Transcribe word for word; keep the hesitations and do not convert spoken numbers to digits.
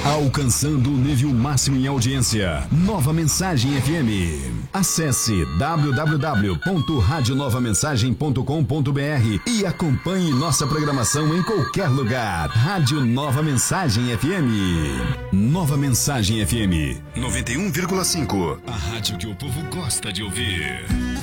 Alcançando o nível máximo em audiência. Nova Mensagem F M. Acesse w w w ponto rádio nova mensagem ponto com ponto b r e acompanhe nossa programação em qualquer lugar. Rádio Nova Mensagem F M. Nova Mensagem F M noventa e um vírgula cinco. A rádio que o povo gosta de ouvir.